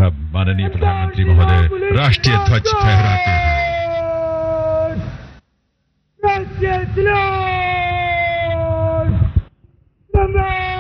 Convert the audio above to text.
अब माननीय प्रधानमंत्री महोदय राष्ट्रीय ध्वज फहराते हैं। राष्ट्रीय ध्वज